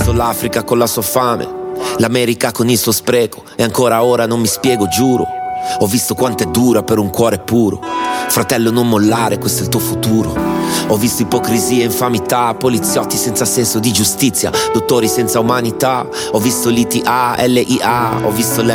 visto l'Africa con la sua fame, l'America con il suo spreco, e ancora ora non mi spiego, giuro. Ho visto quanto è dura per un cuore puro. Fratello, non mollare, questo è il tuo futuro. Ho visto ipocrisia e infamità, poliziotti senza senso di giustizia, dottori senza umanità. Ho visto l'ITA, LIA, ho visto